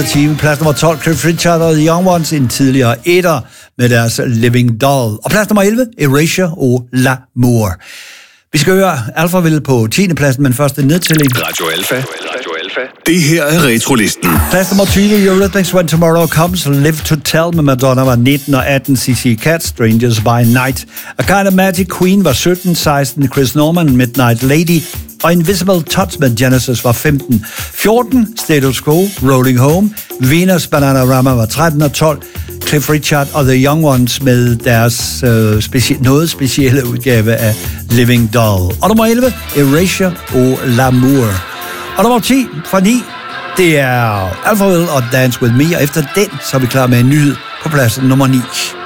time. Plads nummer 12, Cliff Richard og The Young Ones, en tidligere etter med deres Living Doll. Og plads nummer 11, Erasure og L'Amour. Vi skal høre Alphaville på 10. pladsen, men først en nedtælling. Radio Alpha. Det her er Retrolisten. Plads nummer 20, Eurythmics When Tomorrow Comes, Live to Tell med Madonna var 19 og 18, CC Cat, Strangers by Night. A Kind of Magic, Queen var 17, 16, Chris Norman, Midnight Lady, og Invisible Touch med Genesis var 15. 14, Status Quo, Rolling Home, Venus Bananarama var 13 og 12, Cliff Richard og The Young Ones med deres noget specielle udgave af Living Doll. Og nummer 11, Erasure og L'Amour. Og nummer 10 fra 9, det er Alphaville og Dance With Me, og efter den, så er vi klar med en nyhed på pladsen nummer 9.